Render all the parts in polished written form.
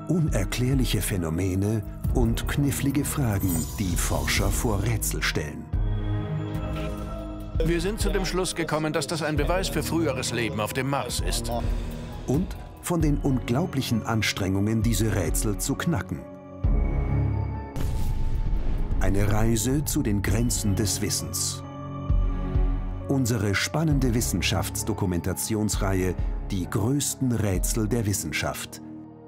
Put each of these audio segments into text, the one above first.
Unerklärliche Phänomene und knifflige Fragen, die Forscher vor Rätsel stellen. Wir sind zu dem Schluss gekommen, dass das ein Beweis für früheres Leben auf dem Mars ist. Und von den unglaublichen Anstrengungen, diese Rätsel zu knacken. Eine Reise zu den Grenzen des Wissens. Unsere spannende Wissenschaftsdokumentationsreihe Die größten Rätsel der Wissenschaft.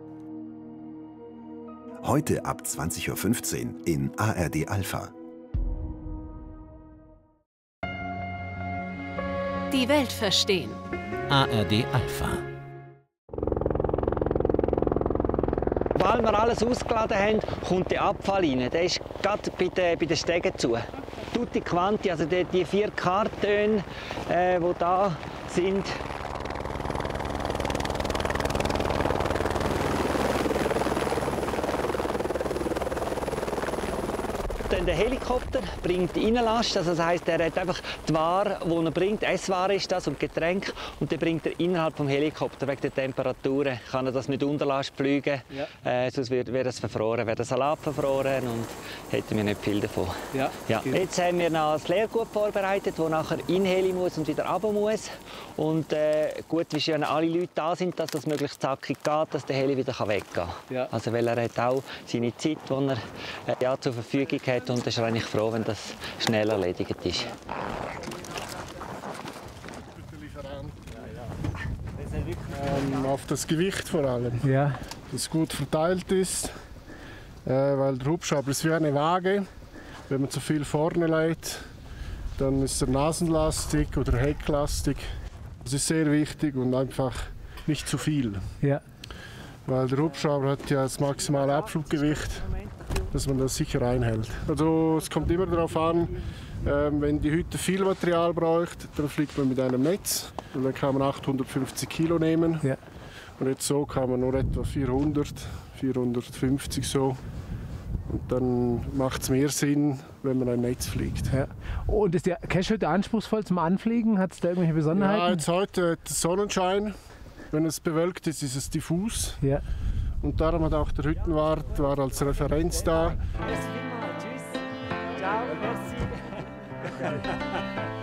Heute ab 20:15 Uhr in ARD Alpha. Die Welt verstehen. ARD Alpha. Weil wir alles ausgeladen haben, kommt der Abfall rein. Der ist gerade bei den Stegen zu. Tutti quanti, also die 4 Kartöne, die da sind. Der Helikopter bringt Innenlast, also das heisst, er hat einfach die Ware, die er bringt, Essware ist das und Getränk, und dann bringt er innerhalb des Helikopters, wegen der Temperaturen, kann er das mit Unterlast fliegen, sonst wäre es verfroren, wäre der Salat verfroren und hätten wir nicht viel davon. Ja. Jetzt haben wir noch das Leergut vorbereitet, das nachher in den Heli muss und wieder runter muss. Und gut, wie schön alle Leute da sind, dass das möglichst zackig geht, dass der Heli wieder weggehen kann. Ja. Also, weil er hat auch seine Zeit, die er zur Verfügung hat, und ist eigentlich froh, wenn das schnell erledigt ist. Auf das Gewicht vor allem, dass es gut verteilt ist, weil der Hubschrauber ist wie eine Waage. Wenn man zu viel vorne legt, dann ist er nasenlastig oder hecklastig. Das ist sehr wichtig und einfach nicht zu viel. Ja. Weil der Hubschrauber hat ja das maximale Abfluggewicht, dass man das sicher einhält. Also es kommt immer darauf an, wenn die Hütte viel Material braucht, dann fliegt man mit einem Netz. Und dann kann man 850 Kilo nehmen. Ja. Und jetzt so kann man nur etwa 400, 450 so. Und dann macht es mehr Sinn, wenn man ein Netz fliegt. Ja. Und ist die Cachehütte anspruchsruhsvoll zum Anfliegen? Hat es da irgendwelche Besonderheiten? Ja, jetzt heute Sonnenschein. Wenn es bewölkt ist, ist es diffus. Ja. Und darum hat auch der Hüttenwart war als Referenz da. Merci vielmals. Tschüss. Ciao. Merci.